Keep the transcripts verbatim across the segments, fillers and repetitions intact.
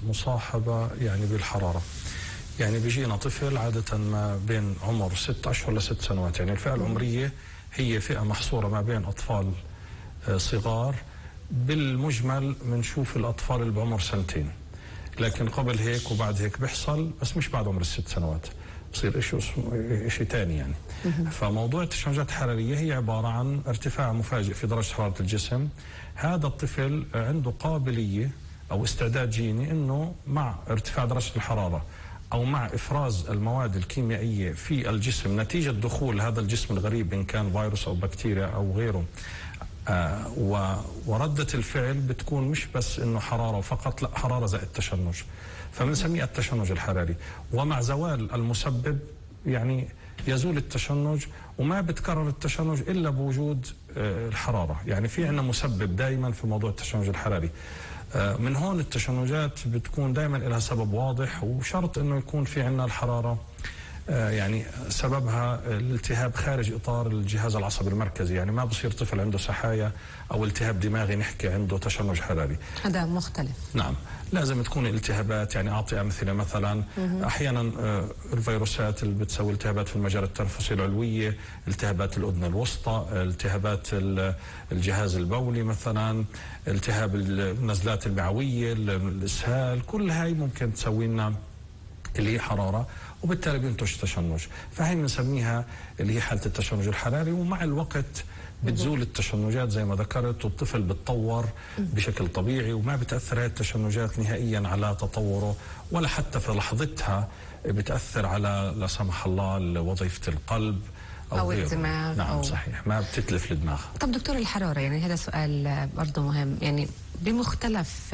مصاحبة يعني بالحرارة. يعني بيجينا طفل عادة ما بين عمر ست أشهر لست سنوات، يعني الفئة العمرية هي فئة محصورة ما بين أطفال صغار. بالمجمل بنشوف الأطفال اللي بعمر سنتين، لكن قبل هيك وبعد هيك بيحصل، بس مش بعد عمر الست سنوات، بصير شيء شيء ثاني يعني. فموضوع التشنجات الحرارية هي عبارة عن ارتفاع مفاجئ في درجة حرارة الجسم. هذا الطفل عنده قابلية أو استعداد جيني أنه مع ارتفاع درجة الحرارة أو مع إفراز المواد الكيميائية في الجسم نتيجة دخول هذا الجسم الغريب، إن كان فيروس أو بكتيريا أو غيره، آه وردة الفعل بتكون مش بس إنه حرارة فقط، لا، حرارة زائد تشنج، فبنسميه التشنج الحراري. ومع زوال المسبب يعني يزول التشنج، وما بتكرر التشنج إلا بوجود آه الحرارة. يعني في عندنا مسبب دائما في موضوع التشنج الحراري. آه من هون التشنجات بتكون دائما لها سبب واضح، وشرط إنه يكون في عندنا الحرارة يعني سببها الالتهاب خارج إطار الجهاز العصبي المركزي. يعني ما بصير طفل عنده سحايا أو التهاب دماغي نحكي عنده تشنج حراري، هذا مختلف. نعم، لازم تكون التهابات. يعني أعطي أمثلة، مثلا أحيانا الفيروسات اللي بتسوي التهابات في المجال التنفسي العلوية، التهابات الأذن الوسطى، التهابات الجهاز البولي، مثلا التهاب النزلات المعوية، الإسهال، كل هاي ممكن تسوي لنا اللي هي حرارة، وبالتالي بينتج تشنج. فهي بنسميها اللي هي حالة التشنج الحراري. ومع الوقت بتزول التشنجات زي ما ذكرت، والطفل بتطور بشكل طبيعي، وما بتأثر هذه التشنجات نهائيا على تطوره، ولا حتى في لحظتها بتأثر على لا سمح الله وظيفة القلب أو, أو غيره. الدماغ. نعم أو صحيح، ما بتتلف الدماغ. طب دكتور، الحرارة يعني هذا سؤال برضه مهم، يعني بمختلف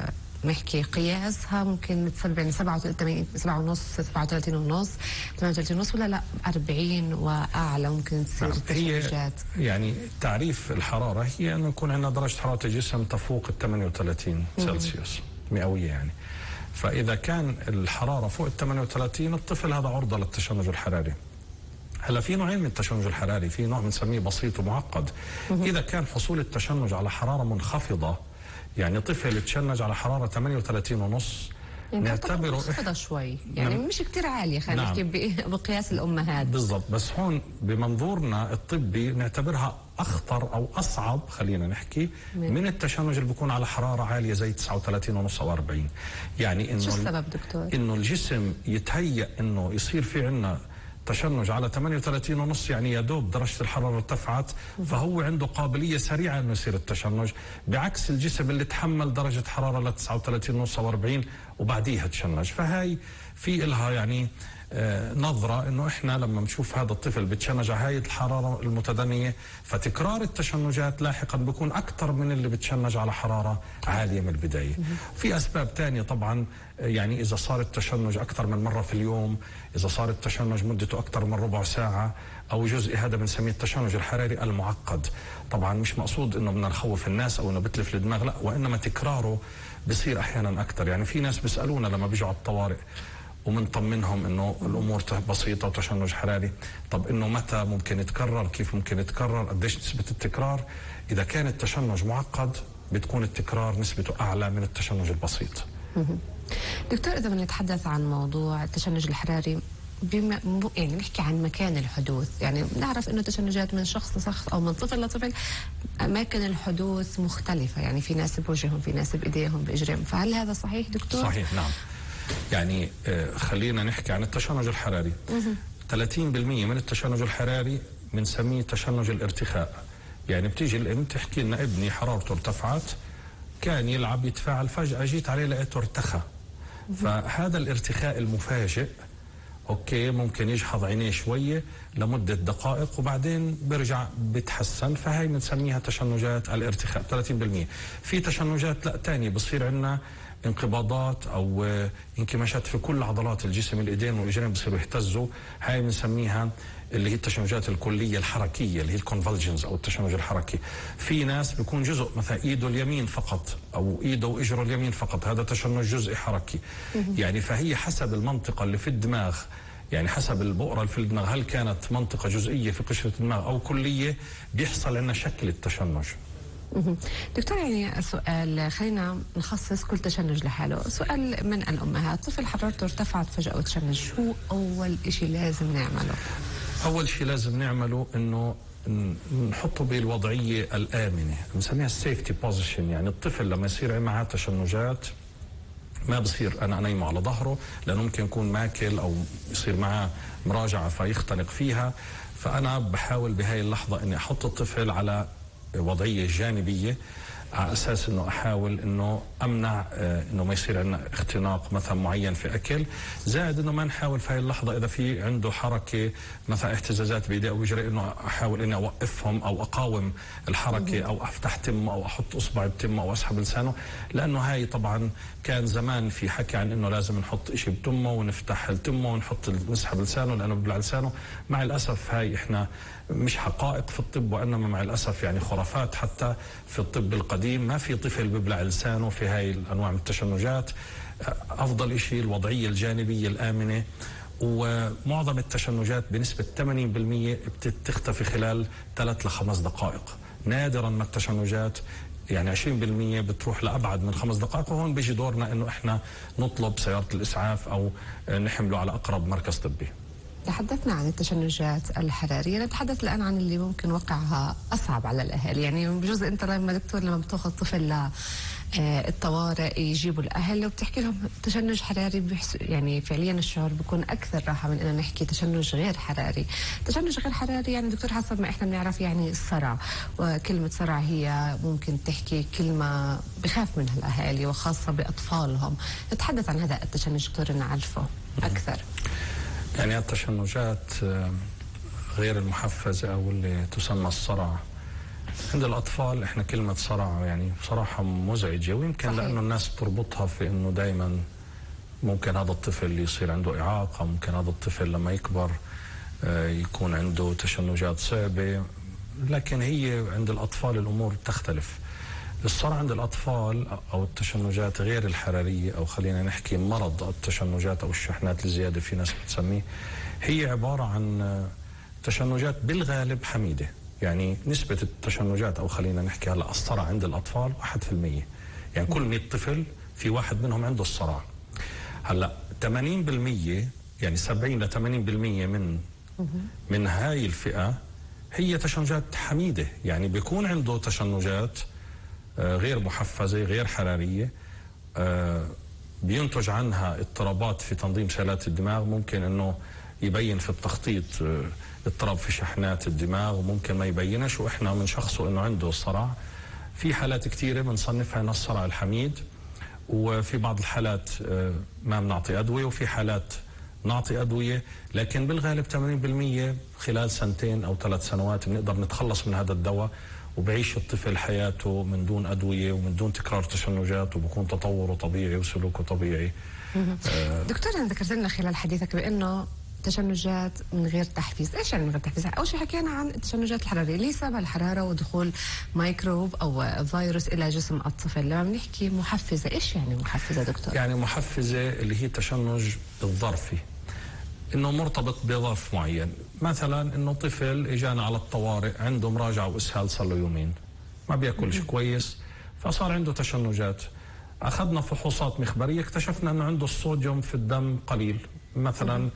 نحكي قياسها ممكن تصل بين سبعة وثلاثين سبعة ونص سبعة وثلاثين ونص ثمانية وثلاثين ونص، ولا لا أربعين واعلى ممكن تصير تشنجات؟ يعني تعريف الحراره هي انه يكون عندنا درجه حراره الجسم تفوق ال ثمانية وثلاثين سلسيوس مئويه يعني. فاذا كان الحراره فوق ال ثمانية وثلاثين، الطفل هذا عرضه للتشنج الحراري. هلا في نوعين من التشنج الحراري، في نوع بنسميه بسيط ومعقد. اذا كان حصول التشنج على حراره منخفضه، يعني طفل يتشنج على حرارة ثمانية وثلاثين ونص، يعني نعتبره منخفضة شوي، يعني نعم. مش كتير عالية، خلينا نحكي نعم. بقياس الأمهات. بالضبط، بس هون بمنظورنا الطبي نعتبرها أخطر أو أصعب، خلينا نحكي، من, من التشنج اللي بيكون على حرارة عالية زي تسعة وثلاثين ونص أو أربعين. يعني إنه شو السبب دكتور؟ إنه الجسم يتهيأ إنه يصير في عنا تشنج على ثمانية وثلاثين ونص، يعني يا دوب درجة الحرارة ارتفعت، فهو عنده قابلية سريعة انه يصير التشنج، بعكس الجسم اللي تحمل درجة حرارة ل تسعة وثلاثين ونص او أربعين وبعديها تشنج. فهاي في إلها يعني آه نظرة انه احنا لما نشوف هذا الطفل بتشنج على هاي الحرارة المتدنية، فتكرار التشنجات لاحقا بيكون اكثر من اللي بتشنج على حرارة عالية من البداية. في اسباب ثانية طبعا، يعني اذا صار التشنج اكثر من مرة في اليوم، اذا صار التشنج مدته اكثر من ربع ساعة او جزء، هذا بنسميه التشنج الحراري المعقد. طبعا مش مقصود انه بدنا نخوف الناس او انه بتلف الدماغ، لا، وانما تكراره بصير احيانا اكثر. يعني في ناس بيسالونا لما بيجوا على الطوارئ ومنطمنهم انه الامور بسيطه وتشنج حراري، طب انه متى ممكن يتكرر، كيف ممكن يتكرر، قديش نسبه التكرار؟ اذا كان التشنج معقد بتكون التكرار نسبته اعلى من التشنج البسيط. دكتور، اذا بنتحدث عن موضوع التشنج الحراري، بما يعني نحكي عن مكان الحدوث، يعني نعرف انه تشنجات من شخص لشخص او من طفل لطفل اماكن الحدوث مختلفه، يعني في ناس بوجههم، في ناس بايديهم، باجريهم، فهل هذا صحيح دكتور؟ صحيح، نعم. يعني آه خلينا نحكي عن التشنج الحراري. ثلاثين بالمئة من التشنج الحراري بنسميه تشنج الارتخاء. يعني بتيجي الام تحكي لنا ابني حرارته ارتفعت، كان يلعب يتفاعل، فجأة جيت عليه لقيته ارتخى. فهذا الارتخاء المفاجئ اوكي ممكن يجحظ عينيه شويه لمده دقائق وبعدين بيرجع بتحسن، فهي بنسميها تشنجات الارتخاء ثلاثين بالمئة. في تشنجات لا ثانيه بصير عندنا انقباضات او انكماشات في كل عضلات الجسم، الايدين والاجرين بصيروا يهتزوا، هاي بنسميها اللي هي التشنجات الكليه الحركيه اللي هي الكونفولجنز او التشنج الحركي. في ناس بيكون جزء مثلا ايده اليمين فقط او ايده واجره اليمين فقط، هذا تشنج جزئي حركي. يعني فهي حسب المنطقه اللي في الدماغ، يعني حسب البؤره اللي في الدماغ، هل كانت منطقه جزئيه في قشره الدماغ او كليه، بيحصل عندنا شكل التشنج. دكتور، يعني سؤال، خلينا نخصص كل تشنج لحاله. سؤال من الأمهات: طفل حرارته ارتفعت فجأة وتشنج، شو أول إشي لازم نعمله؟ أول شيء لازم نعمله إنه نحطه بالوضعية الآمنة، بنسميها السيفتي بوزيشن. يعني الطفل لما يصير معه تشنجات ما بصير أنا أنيمه على ظهره، لأنه ممكن يكون ماكل أو يصير معه مراجعة فيختنق فيها. فأنا بحاول بهاي اللحظة إني أحط الطفل على وضعية جانبية، على أساس أنه أحاول أنه أمنع أنه ما يصير عندنا اختناق مثلا معين في أكل، زائد أنه ما نحاول في هاي اللحظة إذا في عنده حركة مثلا اهتزازات بيديه أو بجري أنه أحاول أني أوقفهم أو أقاوم الحركة أو أفتح تمه أو أحط إصبع بتمه أو أسحب لسانه، لأنه هاي طبعا كان زمان في حكي عن أنه لازم نحط إشي بتمه ونفتح التمه ونحط نسحب لسانه لأنه ببلع لسانه. مع الأسف هاي إحنا مش حقائق في الطب، وإنما مع الأسف يعني خرافات حتى في الطب القديم. ما في طفل ببلع لسانه في هاي الأنواع من التشنجات. أفضل شيء الوضعية الجانبية الآمنة، ومعظم التشنجات بنسبة ثمانين بالمئة بتختفي خلال ثلاث لخمس دقائق. نادرا ما التشنجات يعني عشرين بالمئة بتروح لأبعد من خمس دقائق، وهون بيجي دورنا إنه إحنا نطلب سيارة الإسعاف أو نحمله على أقرب مركز طبي. تحدثنا عن التشنجات الحرارية، نتحدث الآن عن اللي ممكن وقعها أصعب على الأهل. يعني بجوز أنت لما دكتور لما بتاخذ طفل للطوارئ يجيبوا الأهل وبتحكي لهم تشنج حراري، يعني فعليا الشعور بيكون أكثر راحة من أن نحكي تشنج غير حراري. تشنج غير حراري يعني دكتور حسب ما إحنا بنعرف يعني الصرع، وكلمة صرع هي ممكن تحكي كلمة بخاف منها الأهالي وخاصة بأطفالهم. نتحدث عن هذا التشنج دكتور نعرفه أكثر. يعني التشنجات غير المحفزة أو اللي تسمى الصرع عند الأطفال، إحنا كلمة صرع يعني بصراحة مزعجة، ويمكن صحيح. لأنه الناس تربطها في إنه دايما ممكن هذا الطفل اللي يصير عنده إعاقة، ممكن هذا الطفل لما يكبر يكون عنده تشنجات صعبة. لكن هي عند الأطفال الأمور تختلف. الصرع عند الأطفال أو التشنجات غير الحرارية، أو خلينا نحكي مرض التشنجات أو الشحنات الزيادة في ناس بتسميه، هي عبارة عن تشنجات بالغالب حميدة. يعني نسبة التشنجات أو خلينا نحكي هلا الصرع عند الأطفال واحد بالمئة، يعني كل مئة طفل في واحد منهم عنده الصرع. هلا ثمانين بالمئة يعني سبعين إلى ثمانين بالمئة من من هاي الفئة هي تشنجات حميدة، يعني بيكون عنده تشنجات غير محفزة غير حرارية، بينتج عنها اضطرابات في تنظيم سيالات الدماغ. ممكن انه يبين في التخطيط اضطراب في شحنات الدماغ، وممكن ما يبينش واحنا بنشخصه انه عنده صرع. في حالات كثيرة بنصنفها انها الصرع الحميد، وفي بعض الحالات ما بنعطي ادوية، وفي حالات نعطي ادوية. لكن بالغالب ثمانين بالمئة خلال سنتين او ثلاث سنوات بنقدر نتخلص من هذا الدواء، وبعيش الطفل حياته من دون أدوية ومن دون تكرار تشنجات، وبكون تطوره طبيعي وسلوكه طبيعي. آه دكتور، أنا ذكرت لنا خلال حديثك بأنه تشنجات من غير تحفيز. ايش يعني من غير تحفيز؟ اول شيء حكينا عن التشنجات الحراريه، ليه سبب الحراره ودخول ميكروب او فيروس الى جسم الطفل. لما بنحكي محفزه، ايش يعني محفزه دكتور؟ يعني محفزه اللي هي التشنج الظرفي، انه مرتبط بظرف معين. مثلا انه طفل اجانا على الطوارئ عنده مراجعه واسهال صار له يومين، ما بياكلش كويس، فصار عنده تشنجات. اخذنا فحوصات مخبريه اكتشفنا انه عنده الصوديوم في الدم قليل، مثلا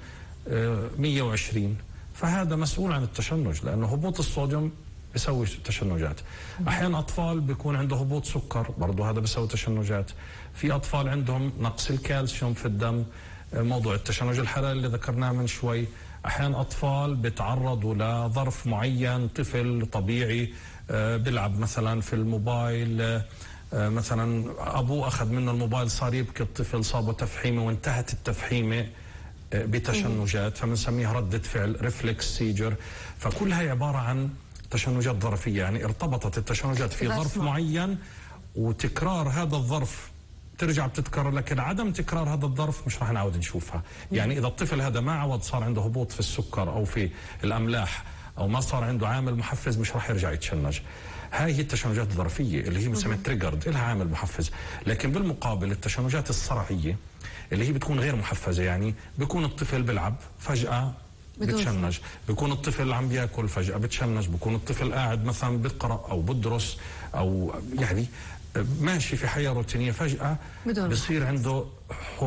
مئة وعشرين، فهذا مسؤول عن التشنج، لانه هبوط الصوديوم بيسوي تشنجات. احيانا اطفال بيكون عنده هبوط سكر، برضه هذا بيسوي تشنجات. في اطفال عندهم نقص الكالسيوم في الدم، موضوع التشنج الحراري اللي ذكرناه من شوي. احيانا اطفال بيتعرضوا لظرف معين، طفل طبيعي بيلعب مثلا في الموبايل، مثلا ابوه اخذ منه الموبايل صار يبكي، الطفل صابه تفحيمه وانتهت التفحيمه بتشنجات، فبنسميها ردة فعل ريفلكس سيجر. فكل هي عبارة عن تشنجات ظرفية، يعني ارتبطت التشنجات في ظرف معين، وتكرار هذا الظرف ترجع بتتكرر، لكن عدم تكرار هذا الظرف مش راح نعود نشوفها. يعني إذا الطفل هذا ما عود صار عنده هبوط في السكر أو في الأملاح أو ما صار عنده عامل محفز، مش راح يرجع يتشنج. هاي هي التشنجات الظرفية اللي هي بنسميها تريجرد، لها عامل محفز. لكن بالمقابل التشنجات الصرعية اللي هي بتكون غير محفزة، يعني بيكون الطفل بيلعب فجأة بتشنج، بيكون الطفل عم بياكل فجأة بتشنج، بيكون الطفل قاعد مثلا بيقرأ أو بدرس أو يعني ماشي في حياة روتينية فجأة بصير عنده